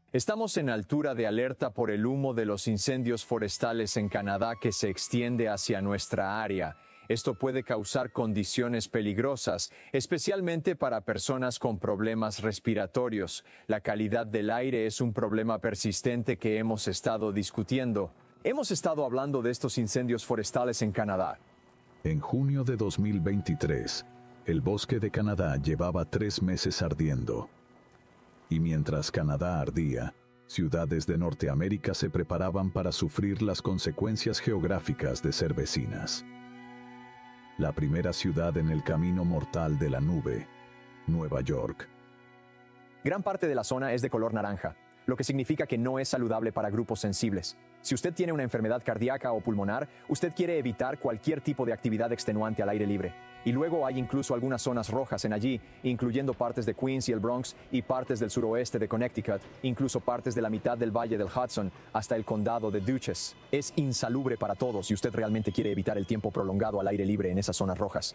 Estamos en altura de alerta por el humo de los incendios forestales en Canadá que se extiende hacia nuestra área. Esto puede causar condiciones peligrosas, especialmente para personas con problemas respiratorios. La calidad del aire es un problema persistente que hemos estado discutiendo. Hemos estado hablando de estos incendios forestales en Canadá. En junio de 2023, el bosque de Canadá llevaba 3 meses ardiendo. Y mientras Canadá ardía, ciudades de Norteamérica se preparaban para sufrir las consecuencias geográficas de ser vecinas. La primera ciudad en el camino mortal de la nube, Nueva York. Gran parte de la zona es de color naranja, lo que significa que no es saludable para grupos sensibles. Si usted tiene una enfermedad cardíaca o pulmonar, usted quiere evitar cualquier tipo de actividad extenuante al aire libre. Y luego hay incluso algunas zonas rojas en allí, incluyendo partes de Queens y el Bronx y partes del suroeste de Connecticut, incluso partes de la mitad del valle del Hudson hasta el condado de Dutchess. Es insalubre para todos si usted realmente quiere evitar el tiempo prolongado al aire libre en esas zonas rojas.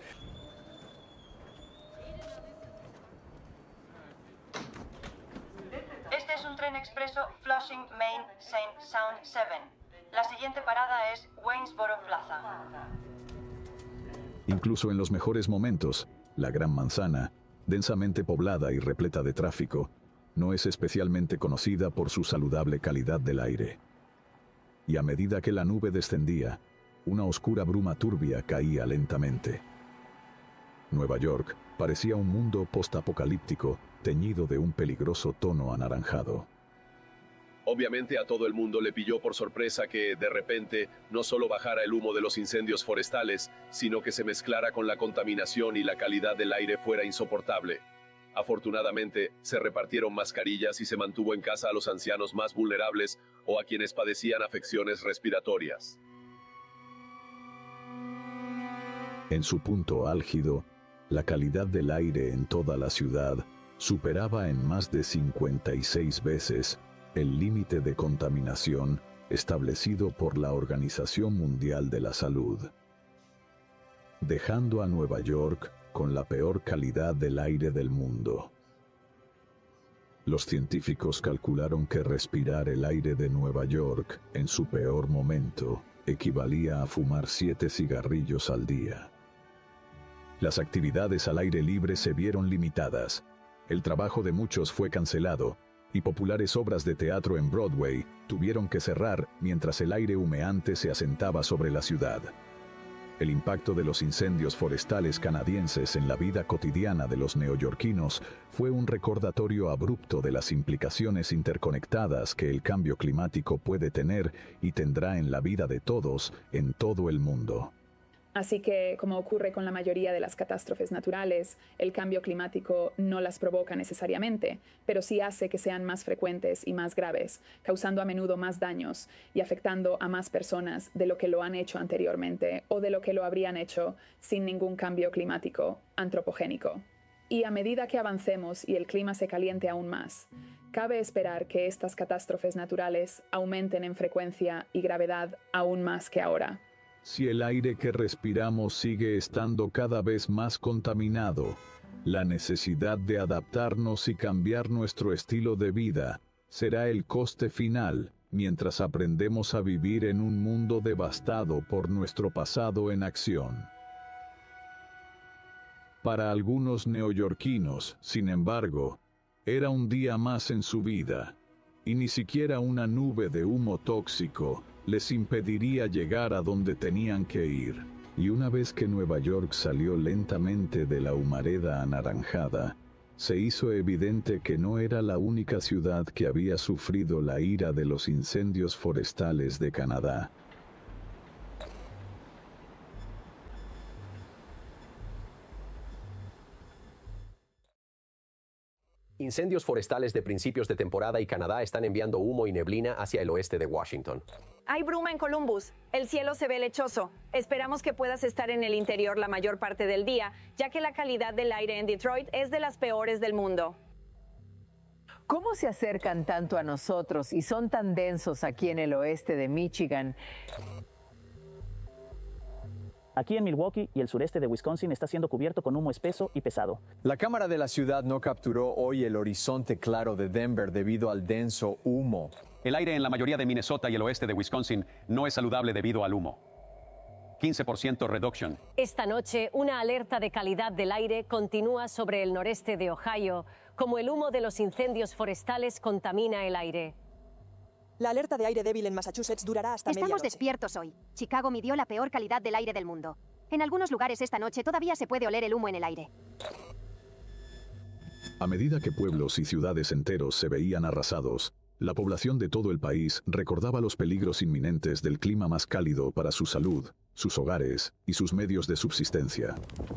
Este es un tren expreso Flushing Main Saint Sound 7. La siguiente parada es Waynesboro Plaza. Incluso en los mejores momentos, la Gran Manzana, densamente poblada y repleta de tráfico, no es especialmente conocida por su saludable calidad del aire. Y a medida que la nube descendía, una oscura bruma turbia caía lentamente. Nueva York parecía un mundo postapocalíptico teñido de un peligroso tono anaranjado. Obviamente a todo el mundo le pilló por sorpresa que, de repente, no solo bajara el humo de los incendios forestales, sino que se mezclara con la contaminación y la calidad del aire fuera insoportable. Afortunadamente, se repartieron mascarillas y se mantuvo en casa a los ancianos más vulnerables o a quienes padecían afecciones respiratorias. En su punto álgido, la calidad del aire en toda la ciudad superaba en más de 56 veces el límite de contaminación establecido por la Organización Mundial de la Salud, dejando a Nueva York con la peor calidad del aire del mundo. Los científicos calcularon que respirar el aire de Nueva York en su peor momento equivalía a fumar 7 cigarrillos al día. Las actividades al aire libre se vieron limitadas, el trabajo de muchos fue cancelado, y populares obras de teatro en Broadway tuvieron que cerrar mientras el aire humeante se asentaba sobre la ciudad. El impacto de los incendios forestales canadienses en la vida cotidiana de los neoyorquinos fue un recordatorio abrupto de las implicaciones interconectadas que el cambio climático puede tener y tendrá en la vida de todos en todo el mundo. Así que, como ocurre con la mayoría de las catástrofes naturales, el cambio climático no las provoca necesariamente, pero sí hace que sean más frecuentes y más graves, causando a menudo más daños y afectando a más personas de lo que lo han hecho anteriormente o de lo que lo habrían hecho sin ningún cambio climático antropogénico. Y a medida que avancemos y el clima se caliente aún más, cabe esperar que estas catástrofes naturales aumenten en frecuencia y gravedad aún más que ahora. Si el aire que respiramos sigue estando cada vez más contaminado, la necesidad de adaptarnos y cambiar nuestro estilo de vida será el coste final mientras aprendemos a vivir en un mundo devastado por nuestro pasado en acción. Para algunos neoyorquinos, sin embargo, era un día más en su vida, y ni siquiera una nube de humo tóxico les impediría llegar a donde tenían que ir. Y una vez que Nueva York salió lentamente de la humareda anaranjada, se hizo evidente que no era la única ciudad que había sufrido la ira de los incendios forestales de Canadá. Incendios forestales de principios de temporada y Canadá están enviando humo y neblina hacia el oeste de Washington. Hay bruma en Columbus. El cielo se ve lechoso. Esperamos que puedas estar en el interior la mayor parte del día, ya que la calidad del aire en Detroit es de las peores del mundo. ¿Cómo se acercan tanto a nosotros y son tan densos aquí en el oeste de Michigan? Aquí en Milwaukee y el sureste de Wisconsin está siendo cubierto con humo espeso y pesado. La cámara de la ciudad no capturó hoy el horizonte claro de Denver debido al denso humo. El aire en la mayoría de Minnesota y el oeste de Wisconsin no es saludable debido al humo. 15% reduction. Esta noche, una alerta de calidad del aire continúa sobre el noreste de Ohio, como el humo de los incendios forestales contamina el aire. La alerta de aire débil en Massachusetts durará hasta medianoche. Estamos despiertos hoy. Chicago midió la peor calidad del aire del mundo. En algunos lugares esta noche todavía se puede oler el humo en el aire. A medida que pueblos y ciudades enteros se veían arrasados, la población de todo el país recordaba los peligros inminentes del clima más cálido para su salud, sus hogares y sus medios de subsistencia.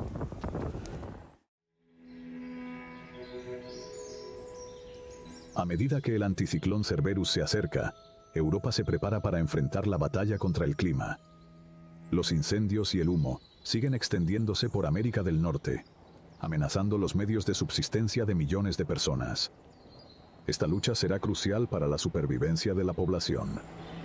A medida que el anticiclón Cerberus se acerca, Europa se prepara para enfrentar la batalla contra el clima. Los incendios y el humo siguen extendiéndose por América del Norte, amenazando los medios de subsistencia de millones de personas. Esta lucha será crucial para la supervivencia de la población.